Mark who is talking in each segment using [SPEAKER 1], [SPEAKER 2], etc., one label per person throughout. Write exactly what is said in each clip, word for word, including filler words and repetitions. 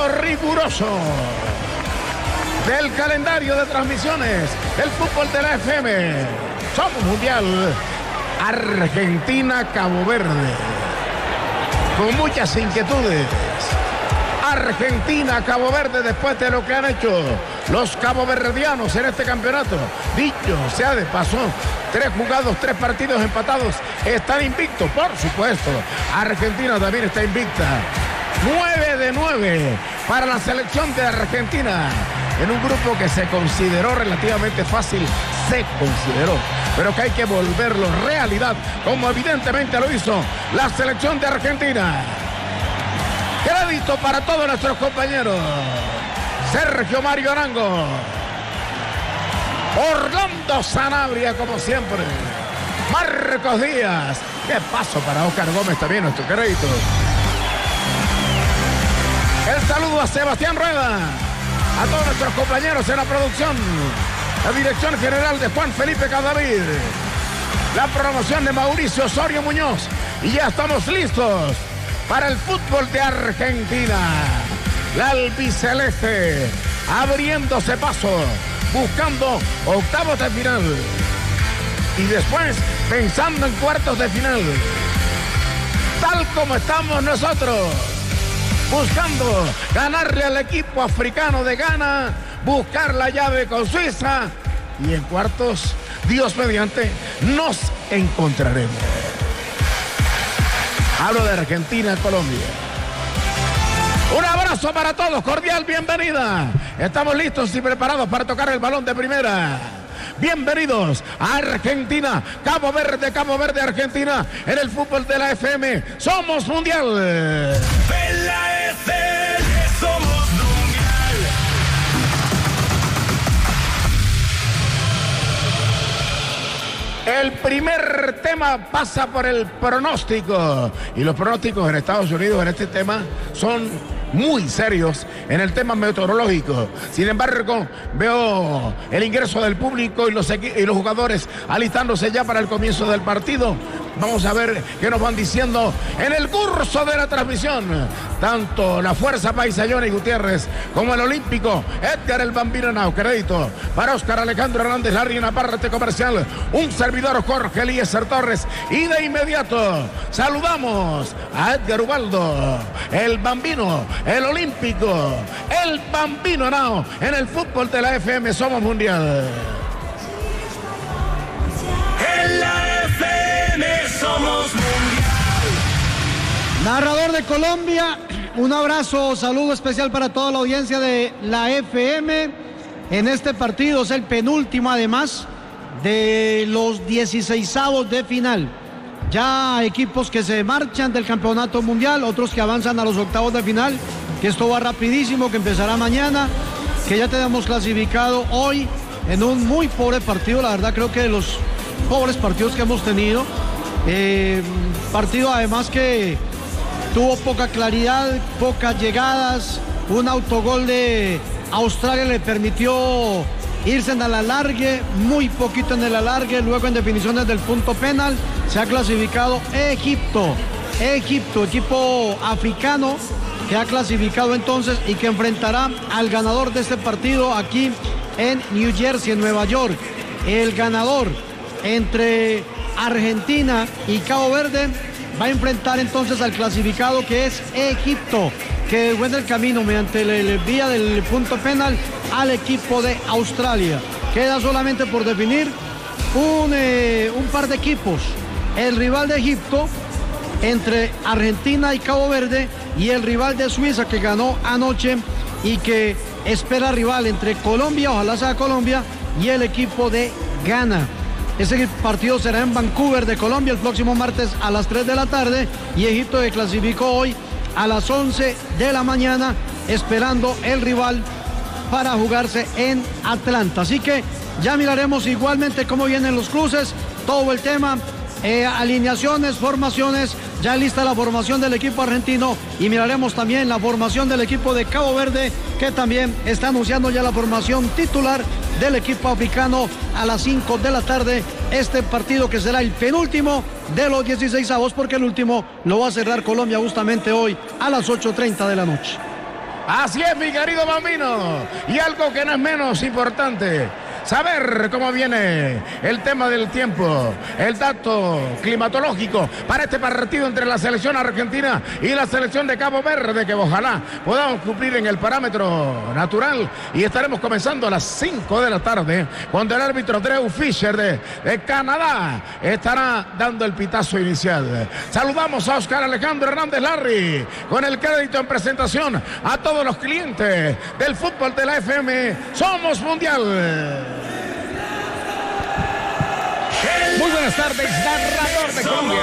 [SPEAKER 1] seguimiento riguroso del calendario de transmisiones del fútbol de la F M. Somos Mundial. Argentina-Cabo Verde. Con muchas inquietudes. Argentina-Cabo Verde después de lo que han hecho los caboverdianos en este campeonato. Dicho sea de paso, tres jugados, tres partidos empatados, están invictos, por supuesto. Argentina también está invicta. nueve de nueve para la selección de Argentina. En un grupo que se consideró relativamente fácil, se consideró, pero que hay que volverlo realidad, como evidentemente lo hizo la selección de Argentina. Crédito para todos nuestros compañeros. Sergio Mario Arango, Orlando Sanabria, como siempre, Marcos Díaz. Qué paso para Oscar Gómez también, nuestro crédito. El saludo a Sebastián Rueda, a todos nuestros compañeros en la producción, la dirección general de Juan Felipe Cadavid, la promoción de Mauricio Osorio Muñoz. Y ya estamos listos para el fútbol de Argentina. La albiceleste abriéndose paso, buscando octavos de final. Y después pensando en cuartos de final. Tal como estamos nosotros, buscando ganarle al equipo africano de Ghana, buscar la llave con Suiza. Y en cuartos, Dios mediante, nos encontraremos. Hablo de Argentina, Colombia. Un abrazo para todos, cordial bienvenida. Estamos listos y preparados para tocar el balón de primera. Bienvenidos a Argentina, Cabo Verde, Cabo Verde, Argentina, en el fútbol de la F M. Somos Mundial.
[SPEAKER 2] En la F M somos Mundial.
[SPEAKER 1] El primer tema pasa por el pronóstico. Y los pronósticos en Estados Unidos en este tema son muy serios en el tema meteorológico. Sin embargo, veo el ingreso del público y los, y los jugadores alistándose ya para el comienzo del partido. Vamos a ver qué nos van diciendo en el curso de la transmisión. Tanto la Fuerza Paisa Johnny Gutiérrez como el olímpico Edgar el Bambino Henao. Crédito para Oscar Alejandro Hernández Larry en la parte comercial. Un servidor Jorge Eliezer Torres. Y de inmediato saludamos a Edgar Ubaldo, el Bambino, el olímpico, el Bambino Henao en el fútbol de la F M. Somos Mundial.
[SPEAKER 2] En la F M somos Mundial.
[SPEAKER 3] Narrador de Colombia, un abrazo, saludo especial para toda la audiencia de la F M. En este partido es el penúltimo además de los dieciseisavos de final. Ya equipos que se marchan del campeonato mundial, otros que avanzan a los octavos de final, que esto va rapidísimo, que empezará mañana, que ya tenemos clasificado hoy en un muy pobre partido, la verdad creo que de los pobres partidos que hemos tenido, eh, partido además que tuvo poca claridad, pocas llegadas, un autogol de Australia le permitió irse en el alargue, muy poquito en el alargue, luego en definiciones del punto penal, se ha clasificado Egipto, Egipto, equipo africano que ha clasificado entonces y que enfrentará al ganador de este partido aquí en New Jersey, en Nueva York. El ganador entre Argentina y Cabo Verde va a enfrentar entonces al clasificado que es Egipto, que encuentra el camino mediante la vía del punto penal al equipo de Australia. Queda solamente por definir un, eh, un par de equipos. El rival de Egipto entre Argentina y Cabo Verde y el rival de Suiza que ganó anoche y que espera rival entre Colombia, ojalá sea Colombia, y el equipo de Ghana. Ese partido será en Vancouver de Colombia el próximo martes a las tres de la tarde y Egipto que clasificó hoy a las once de la mañana esperando el rival para jugarse en Atlanta. Así que ya miraremos igualmente cómo vienen los cruces, todo el tema, eh, alineaciones, formaciones, ya lista la formación del equipo argentino y miraremos también la formación del equipo de Cabo Verde que también está anunciando ya la formación titular del equipo africano a las cinco de la tarde, este partido que será el penúltimo de los dieciseisavos porque el último lo va a cerrar Colombia justamente hoy a las ocho treinta de la noche.
[SPEAKER 1] Así es, mi querido Bambino. Y algo que no es menos importante, saber cómo viene el tema del tiempo, el dato climatológico para este partido entre la selección argentina y la selección de Cabo Verde, que ojalá podamos cumplir en el parámetro natural. Y estaremos comenzando a las cinco de la tarde, cuando el árbitro Drew Fisher de, de Canadá estará dando el pitazo inicial. Saludamos a Oscar Alejandro Hernández Larry, con el crédito en presentación a todos los clientes del fútbol de la F M Somos Mundial.
[SPEAKER 4] Muy buenas tardes, narrador de Colombia.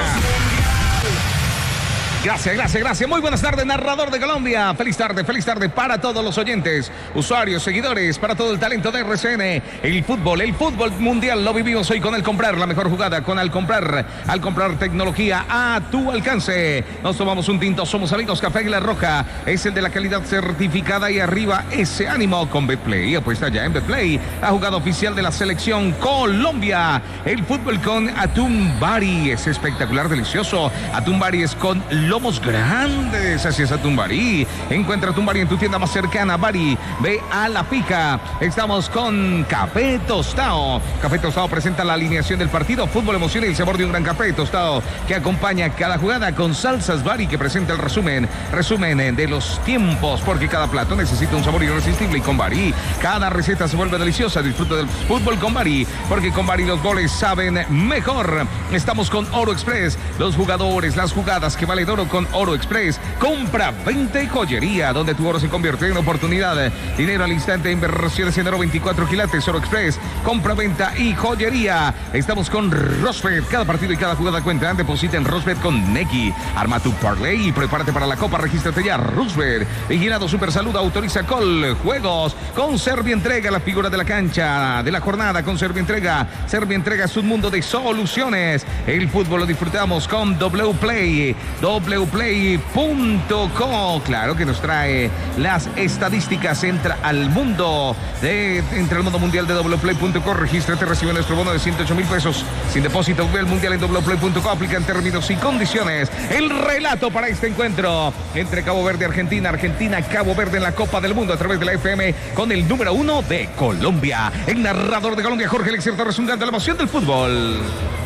[SPEAKER 4] Gracias, gracias, gracias. Muy buenas tardes, narrador de Colombia. Feliz tarde, feliz tarde para todos los oyentes, usuarios, seguidores, para todo el talento de R C N. El fútbol, el fútbol mundial lo vivimos hoy con Al Comprar, la mejor jugada con Al Comprar. Al Comprar, tecnología a tu alcance. Nos tomamos un tinto, somos amigos. Café Águila Roja es el de la calidad certificada, y arriba ese ánimo con Betplay. Apuesta ya en Betplay, la jugada oficial de la selección Colombia. El fútbol con Atún Bari es espectacular, delicioso. Atún Bari es con lomos grandes, así es Atún Bari. Encuentra Atún Bari en tu tienda más cercana. Bari, ve a la pica. Estamos con Café Tostado. Café Tostado presenta la alineación del partido. Fútbol, emoción y el sabor de un gran café tostado que acompaña cada jugada, con salsas Bari, que presenta el resumen, resumen de los tiempos, porque cada plato necesita un sabor irresistible, y con Bari cada receta se vuelve deliciosa. Disfruta del fútbol con Bari, porque con Bari los goles saben mejor. Estamos con Oro Express, los jugadores, las jugadas que valen oro con Oro Express. Compra, venta y joyería, donde tu oro se convierte en oportunidad. Dinero al instante, inversiones en oro veinticuatro quilates. Oro Express, compra, venta y joyería. Estamos con Rosbet, cada partido y cada jugada cuenta. Deposita en Rosbet con Neki. Arma tu parlay y prepárate para la copa. Regístrate ya. Rosbet, vigilado Super Salud, autoriza Col. Juegos con Servientrega, la figura de la cancha de la jornada con Servientrega. Servientrega es un mundo de soluciones. El fútbol lo disfrutamos con W Play. W Play punto com, claro, que nos trae las estadísticas. Entra al mundo de, entra al mundo mundial de W Play punto com. Regístrate, recibe nuestro bono de ciento ocho mil pesos sin depósito. Ve el mundial en W Play punto com, aplican términos y condiciones. El relato para este encuentro entre Cabo Verde y Argentina. Argentina, Cabo Verde en la Copa del Mundo a través de la F M, con el número uno de Colombia. El narrador de Colombia, Jorge Elixir Torres, un grande, la emoción del fútbol.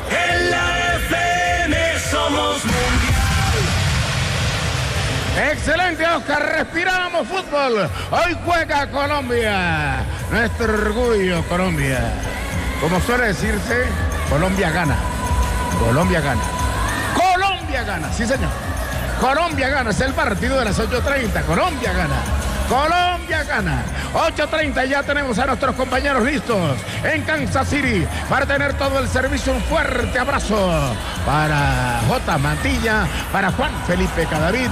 [SPEAKER 2] En la F M Somos Mundial.
[SPEAKER 1] Excelente, Oscar. Respiramos fútbol. Hoy juega Colombia. Nuestro orgullo, Colombia. Como suele decirse, Colombia gana. Colombia gana. Colombia gana, sí señor. Colombia gana, es el partido de las ocho treinta. Colombia gana. Colombia gana. ocho treinta, ya tenemos a nuestros compañeros listos en Kansas City para tener todo el servicio. Un fuerte abrazo para J. Mantilla, para Juan Felipe Cadavid.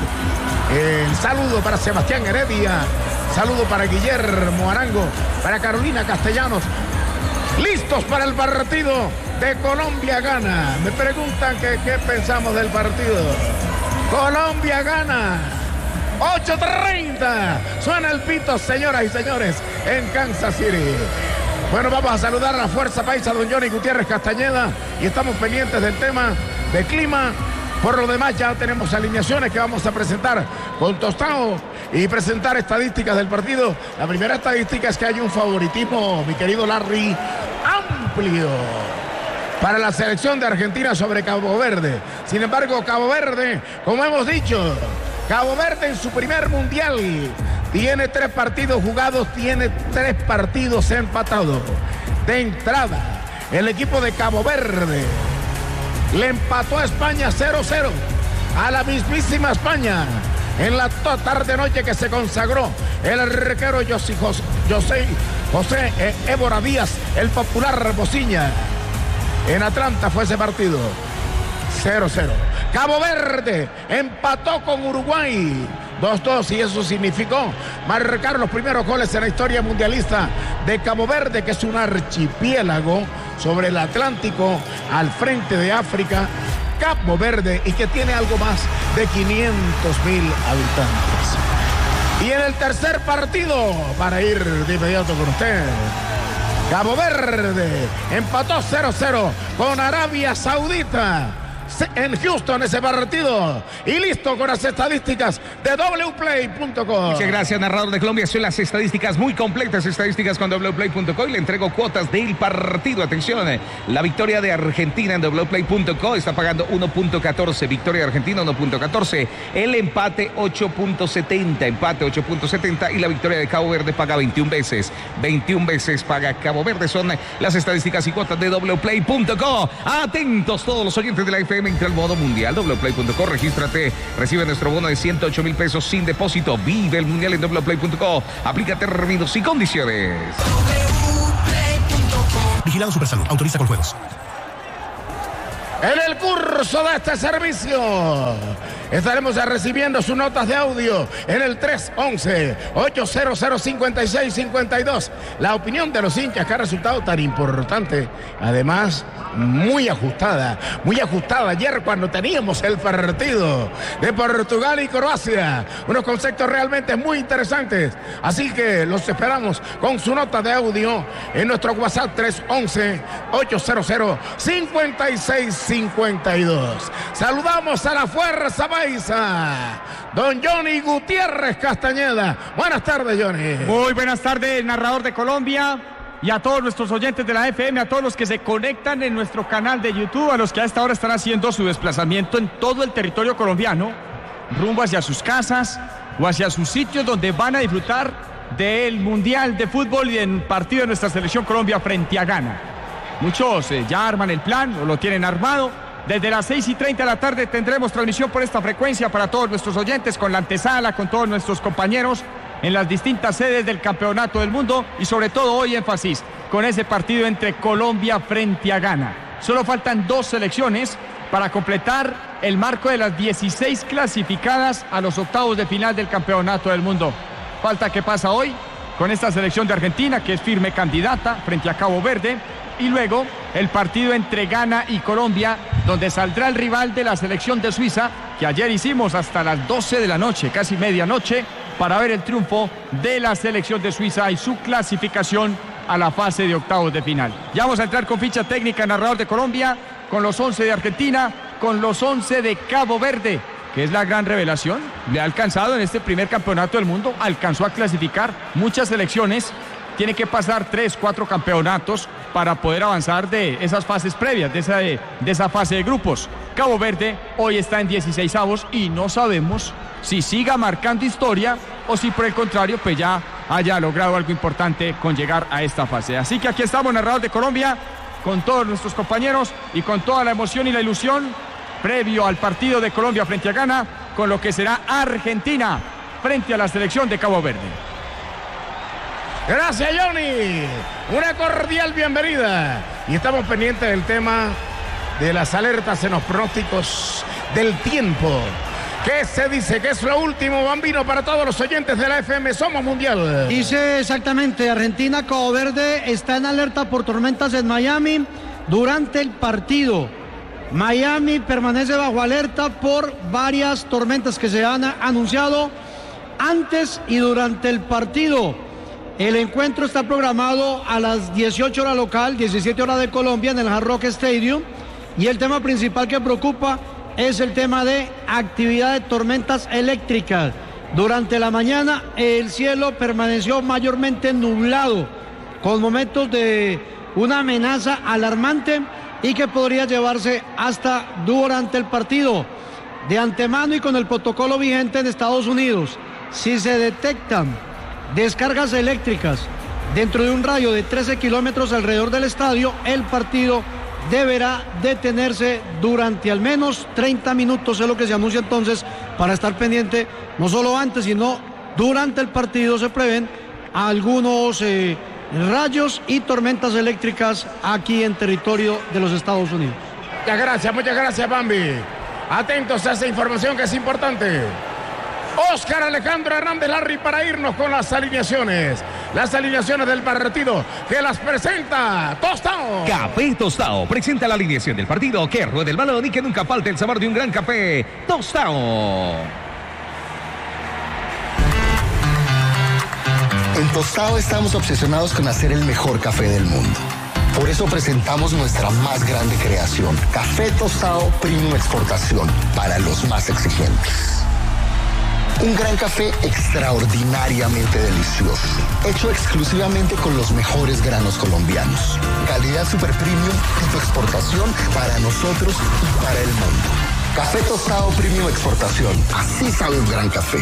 [SPEAKER 1] El saludo para Sebastián Heredia. Saludo para Guillermo Arango, para Carolina Castellanos. Listos para el partido de Colombia gana. Me preguntan que qué pensamos del partido. Colombia gana. ocho treinta. Suena el pito, señoras y señores, en Kansas City. Bueno, vamos a saludar a la fuerza paisa, don Johnny Gutiérrez Castañeda, y estamos pendientes del tema de clima. Por lo demás, ya tenemos alineaciones que vamos a presentar con Tostado y presentar estadísticas del partido. La primera estadística es que hay un favoritismo, mi querido Larry, amplio para la selección de Argentina sobre Cabo Verde. Sin embargo, Cabo Verde, como hemos dicho, Cabo Verde en su primer mundial tiene tres partidos jugados, tiene tres partidos empatados. De entrada, el equipo de Cabo Verde le empató a España cero cero, a la mismísima España, en la tarde-noche que se consagró el arquero José, José, José eh, Évora Díaz, el popular Bociña. En Atlanta fue ese partido, cero cero. Cabo Verde empató con Uruguay dos dos, y eso significó marcar los primeros goles en la historia mundialista de Cabo Verde, que es un archipiélago sobre el Atlántico al frente de África, Cabo Verde, y que tiene algo más de quinientos mil habitantes. Y en el tercer partido, para ir de inmediato con usted, Cabo Verde empató cero cero con Arabia Saudita. en Houston ese partido. Y listo con las estadísticas de w play punto com.
[SPEAKER 4] Muchas gracias, narrador de Colombia. Son las estadísticas muy completas, estadísticas con w play punto com, y le entrego cuotas del partido. Atención, la victoria de Argentina en w play punto com está pagando uno punto catorce. Victoria de Argentina uno punto catorce. El empate ocho punto setenta. Empate ocho punto setenta. Y la victoria de Cabo Verde paga veintiuna veces. veintiuna veces paga Cabo Verde. Son las estadísticas y cuotas de w play punto com. Atentos todos los oyentes de la F M. Entra al modo mundial. w play punto com. Regístrate. Recibe nuestro bono de ciento ocho mil pesos sin depósito. Vive el mundial en w play punto com. Aplica términos y condiciones.
[SPEAKER 5] Vigilado Supersalud. Autoriza con juegos.
[SPEAKER 1] En el curso de este servicio estaremos recibiendo sus notas de audio en el tres once, ochocientos cincuenta y seis cincuenta y dos. La opinión de los hinchas que ha resultado tan importante, además muy ajustada, muy ajustada ayer cuando teníamos el partido de Portugal y Croacia. Unos conceptos realmente muy interesantes. Así que los esperamos con su nota de audio en nuestro WhatsApp tres once, ochocientos cincuenta y seis cincuenta y dos. Saludamos a la Fuerza Paisa, don Johnny Gutiérrez Castañeda. Buenas tardes, Johnny.
[SPEAKER 6] Muy buenas tardes, narrador de Colombia, y a todos nuestros oyentes de la F M, a todos los que se conectan en nuestro canal de YouTube, a los que a esta hora están haciendo su desplazamiento en todo el territorio colombiano, rumbo hacia sus casas o hacia sus sitios donde van a disfrutar del Mundial de Fútbol y del partido de nuestra selección Colombia frente a Ghana. Muchos eh, ya arman el plan o lo tienen armado. Desde las seis y treinta de la tarde tendremos transmisión por esta frecuencia para todos nuestros oyentes, con la antesala, con todos nuestros compañeros en las distintas sedes del Campeonato del Mundo, y sobre todo hoy énfasis con ese partido entre Colombia frente a Ghana. Solo faltan dos selecciones para completar el marco de las dieciséis clasificadas a los octavos de final del Campeonato del Mundo. Falta qué pasa hoy con esta selección de Argentina, que es firme candidata frente a Cabo Verde, y luego el partido entre Ghana y Colombia, donde saldrá el rival de la selección de Suiza, que ayer hicimos hasta las doce de la noche, casi medianoche, para ver el triunfo de la selección de Suiza y su clasificación a la fase de octavos de final. Ya vamos a entrar con ficha técnica, narrador de Colombia, con los once de Argentina, con los once de Cabo Verde, que es la gran revelación. Le ha alcanzado en este primer campeonato del mundo, alcanzó a clasificar muchas selecciones. Tiene que pasar tres, cuatro campeonatos para poder avanzar de esas fases previas, de esa, de, de esa fase de grupos. Cabo Verde hoy está en dieciseisavos y no sabemos si siga marcando historia o si por el contrario pues ya haya logrado algo importante con llegar a esta fase. Así que aquí estamos, narrador de Colombia, con todos nuestros compañeros y con toda la emoción y la ilusión previo al partido de Colombia frente a Ghana, con lo que será Argentina frente a la selección de Cabo Verde.
[SPEAKER 1] Gracias, Johnny. Una cordial bienvenida. Y estamos pendientes del tema de las alertas en los pronósticos del tiempo. ¿Qué se dice? ¿Qué es lo último, Bambino, para todos los oyentes de la F M Somos Mundial?
[SPEAKER 3] Dice exactamente, Argentina, Cabo Verde está en alerta por tormentas en Miami durante el partido. Miami permanece bajo alerta por varias tormentas que se han anunciado antes y durante el partido. El encuentro está programado a las dieciocho horas local, diecisiete horas de Colombia, en el Hard Rock Stadium. Y el tema principal que preocupa es el tema de actividad de tormentas eléctricas. Durante la mañana el cielo permaneció mayormente nublado, con momentos de una amenaza alarmante y que podría llevarse hasta durante el partido. De antemano y con el protocolo vigente en Estados Unidos, si se detectan descargas eléctricas dentro de un radio de trece kilómetros alrededor del estadio, el partido deberá detenerse durante al menos treinta minutos, es lo que se anuncia entonces, para estar pendiente, no solo antes, sino durante el partido. Se prevén algunos eh, rayos y tormentas eléctricas aquí en territorio de los Estados Unidos.
[SPEAKER 1] Muchas gracias, muchas gracias, Bambi. Atentos a esa información que es importante. Oscar Alejandro Hernández Larry, para irnos con las alineaciones. Las alineaciones del partido que las presenta Tostao.
[SPEAKER 4] Café Tostao presenta la alineación del partido. Que ruede el balón y que nunca falte el sabor de un gran café. Tostao.
[SPEAKER 5] En Tostao estamos obsesionados con hacer el mejor café del mundo.
[SPEAKER 7] Por eso presentamos nuestra más grande creación, Café Tostado Premium Exportación, para los más exigentes. Un gran café extraordinariamente delicioso, hecho exclusivamente con los mejores granos colombianos. Calidad super premium, tipo exportación para nosotros y para el mundo. Café Tostado Premium Exportación, así sabe un gran café.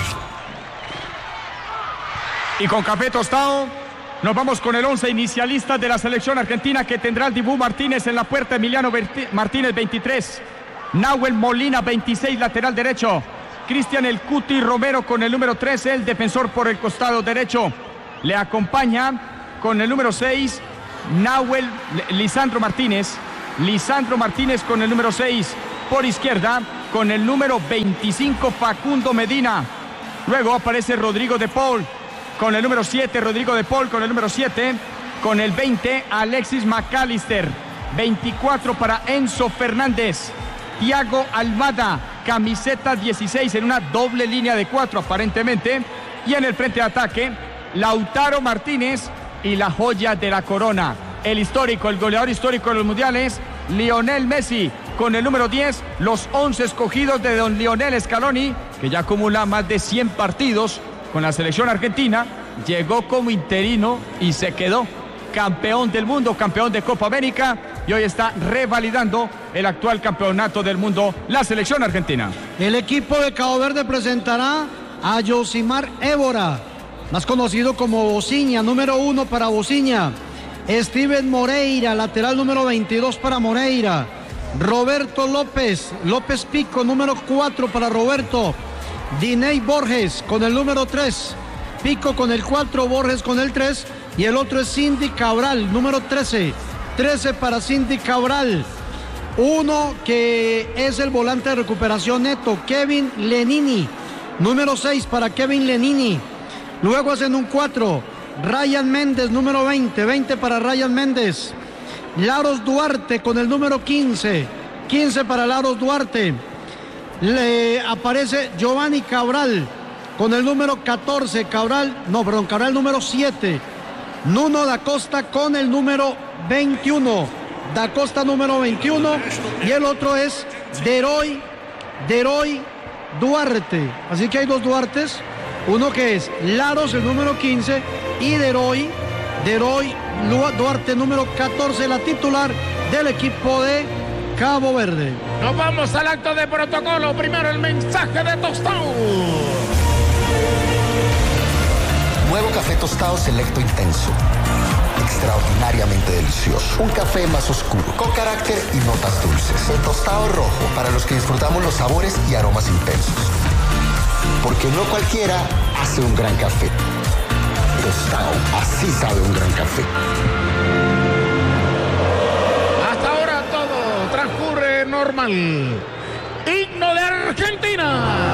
[SPEAKER 6] Y con Café Tostado nos vamos con el once inicialista de la selección argentina, que tendrá el Dibu Martínez en la puerta, Emiliano Martínez veintitrés, Nahuel Molina veintiséis, lateral derecho, Cristian El Cuti Romero con el número trece, el defensor por el costado derecho. Le acompaña con el número seis, Nahuel Lisandro Martínez. Lisandro Martínez con el número seis. Por izquierda, con el número veinticinco, Facundo Medina. Luego aparece Rodrigo de Paul con el número siete, Rodrigo de Paul con el número siete. Con el veinte, Alexis McAllister. veinticuatro para Enzo Fernández. Thiago Almada, camiseta dieciséis, en una doble línea de cuatro aparentemente. Y en el frente de ataque, Lautaro Martínez y la joya de la corona, el histórico, el goleador histórico de los mundiales, Lionel Messi, con el número diez, los once escogidos de don Lionel Scaloni, que ya acumula más de cien partidos con la selección argentina. Llegó como interino y se quedó campeón del mundo, campeón de Copa América, y hoy está revalidando el actual campeonato del mundo, la selección argentina.
[SPEAKER 3] El equipo de Cabo Verde presentará a Yosimar Évora, más conocido como Bociña, número uno para Bociña. Steven Moreira, lateral número veintidós para Moreira. Roberto López, López Pico, número cuatro para Roberto. Diney Borges con el número tres. Pico con el cuatro, Borges con el tres. Y el otro es Cindy Cabral, número trece. trece para Cindy Cabral. Uno que es el volante de recuperación neto, Kevin Lenini. Número seis para Kevin Lenini. Luego hacen un cuatro. Ryan Méndez, número veinte. veinte para Ryan Méndez. Laros Duarte con el número quince. quince para Laros Duarte. Le aparece Giovanni Cabral con el número catorce. Cabral, no, perdón, Cabral número siete. Nuno da Costa con el número veintiuno. Da Costa número veintiuno. Y el otro es Deroy, Deroy Duarte. Así que hay dos Duartes. Uno que es Laros, el número quince, y Deroy, Deroy Duarte, número catorce, la titular del equipo de Cabo Verde.
[SPEAKER 1] Nos vamos al acto de protocolo. Primero el mensaje de Tostado.
[SPEAKER 7] Nuevo Café Tostado Selecto Intenso. Extraordinariamente delicioso. Un café más oscuro, con carácter y notas dulces. El tostado rojo, para los que disfrutamos los sabores y aromas intensos. Porque no cualquiera hace un gran café. Tostado, así sabe un gran café.
[SPEAKER 1] Hasta ahora todo transcurre normal. Himno de Argentina.